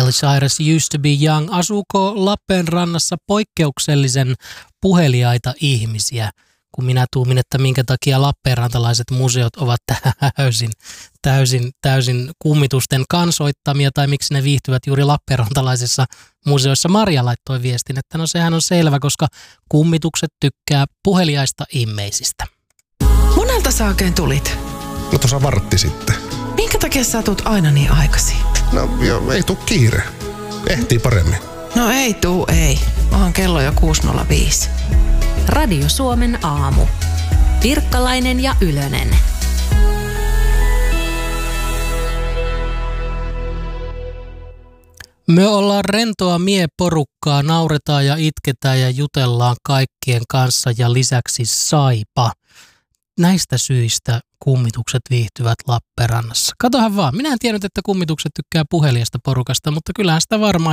Miley Cyrus Used to be Young. Asuuko Lappeenrannassa poikkeuksellisen puheliaita ihmisiä? Kun minä tuumin, että minkä takia lappeenrantalaiset museot ovat täysin kummitusten kansoittamia, tai miksi ne viihtyvät juuri lappeenrantalaisissa museoissa. Marja laittoi viestin, että no sehän on selvä, koska kummitukset tykkää puheliaista immeisistä. Monelta sä oikein tulit? No tuossa vartti sitten. Minkä takia sä tuut aina niin aikaisin? No joo, ei tuu kiire. Ehtii paremmin. No ei. Onhan kello jo 6.05. Radio Suomen aamu. Pirkkalainen ja Ylönen. Me ollaan rentoa mieporukkaa, nauretaan ja itketään ja jutellaan kaikkien kanssa ja lisäksi saipa. Näistä syistä kummitukset viihtyvät Lappeenrannassa. Katohan vaan, minä en tiennyt, että kummitukset tykkää puhelijasta porukasta, mutta kyllähän sitä varmaan